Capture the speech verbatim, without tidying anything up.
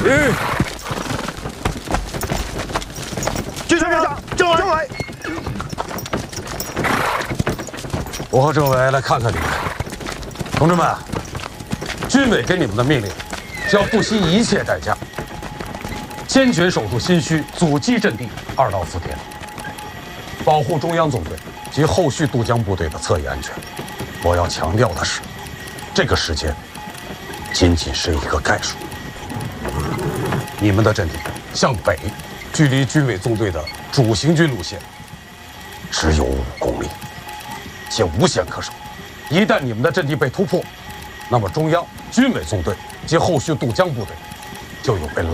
嗯。军团长，政委，政委。 我和政委来看看你们，同志们，军委给你们的命令是要不惜一切代价，坚决守住新圩阻击阵地二到四天，保护中央总队及后续渡江部队的侧翼安全。我要强调的是，这个时间仅仅是一个概数。你们的阵地向北，距离军委纵队的主行军路线只有五公里。且无险可守，一旦你们的阵地被突破，那么中央军委纵队及后续渡江部队就有被